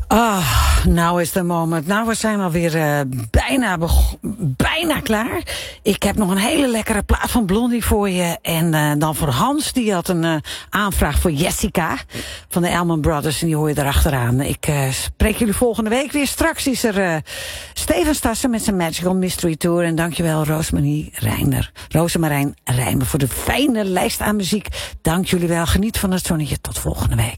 Nou is de moment. Nou, we zijn alweer bijna klaar. Ik heb nog een hele lekkere plaat van Blondie voor je. En dan voor Hans, die had een aanvraag voor Jessica van de Allman Brothers. En die hoor je erachteraan. Ik spreek jullie volgende week weer. Straks is er Steven Stassen met zijn Magical Mystery Tour. En dankjewel Rosemarijn Rijmer voor de fijne lijst aan muziek. Dank jullie wel. Geniet van het zonnetje. Tot volgende week.